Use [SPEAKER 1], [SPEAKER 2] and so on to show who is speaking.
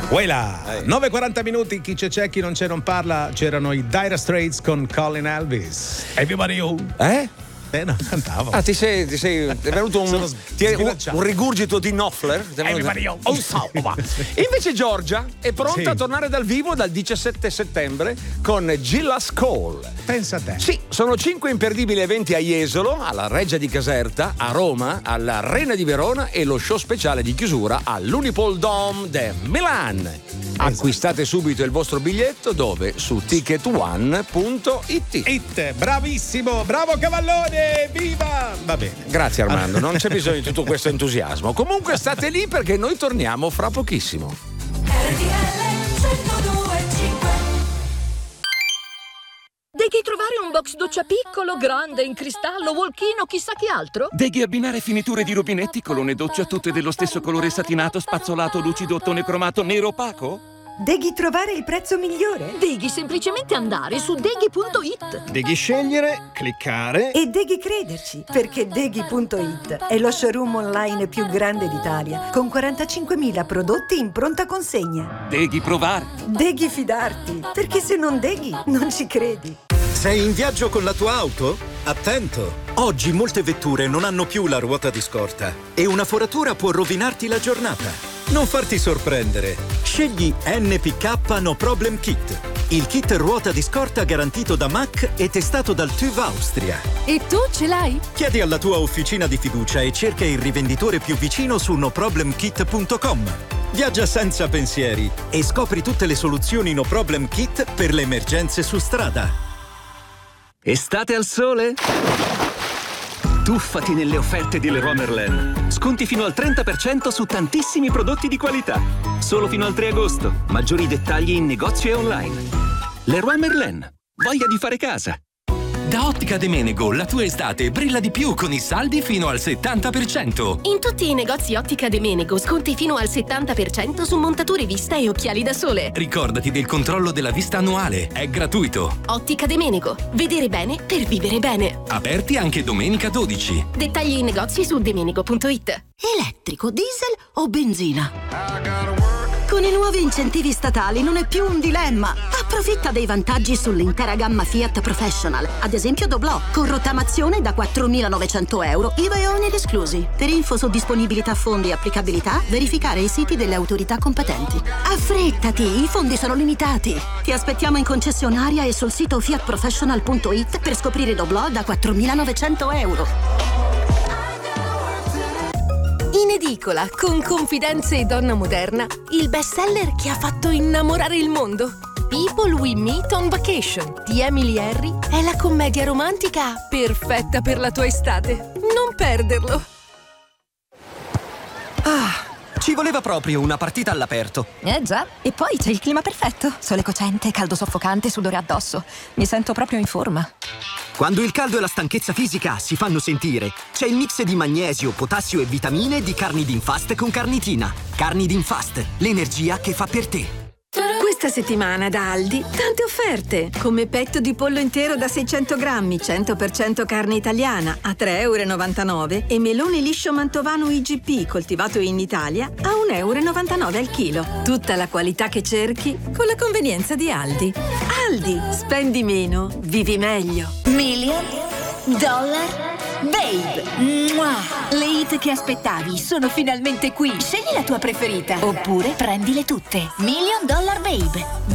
[SPEAKER 1] Voilà, 9:40 minuti, chi c'è, chi non c'è non parla. C'erano i Dire Straits con Colin Elvis. Everybody you. No, cantavo.
[SPEAKER 2] Ti sei è venuto un rigurgito di Knopfler. Invece Giorgia è pronta a tornare dal vivo dal 17 settembre con Gilla's Call.
[SPEAKER 1] Pensa a te.
[SPEAKER 2] Sì, sono 5 imperdibili eventi a Jesolo, alla Reggia di Caserta, a Roma, all'Arena di Verona e lo show speciale di chiusura all'Unipol Dome de Milan. Acquistate subito il vostro biglietto dove? Su ticketone.it.
[SPEAKER 1] Bravissimo, bravo Cavallone, viva! Va bene.
[SPEAKER 2] Grazie Armando, non c'è bisogno di tutto questo entusiasmo. Comunque state lì perché noi torniamo fra pochissimo.
[SPEAKER 3] Devi trovare un box doccia piccolo, grande, in cristallo, walk-in o chissà che altro?
[SPEAKER 4] Devi abbinare finiture di rubinetti, colonne doccia tutte dello stesso colore satinato, spazzolato, lucido, ottone cromato, nero opaco?
[SPEAKER 5] Devi trovare il prezzo migliore?
[SPEAKER 3] Devi semplicemente andare su deghi.it.
[SPEAKER 6] Devi scegliere, cliccare
[SPEAKER 5] e devi crederci, perché deghi.it è lo showroom online più grande d'Italia, con 45.000 prodotti in pronta consegna.
[SPEAKER 4] Devi provare.
[SPEAKER 5] Devi fidarti, perché se non deghi, non ci credi.
[SPEAKER 7] Sei in viaggio con la tua auto? Attento! Oggi molte vetture non hanno più la ruota di scorta e una foratura può rovinarti la giornata. Non farti sorprendere. Scegli NPK No Problem Kit. Il kit ruota di scorta garantito da Mack e testato dal TÜV Austria.
[SPEAKER 3] E tu ce l'hai?
[SPEAKER 7] Chiedi alla tua officina di fiducia e cerca il rivenditore più vicino su noproblemkit.com. Viaggia senza pensieri e scopri tutte le soluzioni No Problem Kit per le emergenze su strada.
[SPEAKER 8] Estate al sole? Tuffati nelle offerte di Leroy Merlin. Sconti fino al 30% su tantissimi prodotti di qualità. Solo fino al 3 agosto. Maggiori dettagli in negozio e online. Leroy Merlin. Voglia di fare casa.
[SPEAKER 9] Da Ottica De Menego la tua estate brilla di più con i saldi fino al 70%.
[SPEAKER 10] In tutti i negozi Ottica De Menego sconti fino al 70% su montature vista e occhiali da sole.
[SPEAKER 9] Ricordati del controllo della vista annuale, è gratuito.
[SPEAKER 10] Ottica De Menego. Vedere bene per vivere bene.
[SPEAKER 9] Aperti anche domenica 12.
[SPEAKER 10] Dettagli in negozi su demenego.it.
[SPEAKER 11] Elettrico, diesel o benzina? Con i nuovi incentivi statali non è più un dilemma. Approfitta dei vantaggi sull'intera gamma Fiat Professional. Ad esempio Doblò, con rottamazione da 4.900 euro, IVA e oneri esclusi. Per info su disponibilità fondi e applicabilità, verificare i siti delle autorità competenti. Affrettati, i fondi sono limitati. Ti aspettiamo in concessionaria e sul sito fiatprofessional.it per scoprire Doblò da 4.900 euro.
[SPEAKER 10] In edicola, con Confidenze e Donna Moderna, il bestseller che ha fatto innamorare il mondo. People We Meet on Vacation di Emily Henry è la commedia romantica perfetta per la tua estate. Non perderlo.
[SPEAKER 12] Ci voleva proprio una partita all'aperto.
[SPEAKER 13] Già, e poi c'è il clima perfetto. Sole cocente, caldo soffocante, sudore addosso. Mi sento proprio in forma.
[SPEAKER 12] Quando il caldo e la stanchezza fisica si fanno sentire, c'è il mix di magnesio, potassio e vitamine di Carnidin Fast con carnitina. Carnidin Fast, l'energia che fa per te.
[SPEAKER 14] Questa settimana da Aldi, tante offerte, come petto di pollo intero da 600 grammi, 100% carne italiana, a 3,99 € e melone liscio mantovano IGP, coltivato in Italia, a 1,99 € al chilo. Tutta la qualità che cerchi, con la convenienza di Aldi. Aldi, spendi meno, vivi meglio.
[SPEAKER 15] $1 Million Babe. Le hit che aspettavi sono finalmente qui. Scegli la tua preferita oppure prendile tutte. $1 Million Babe.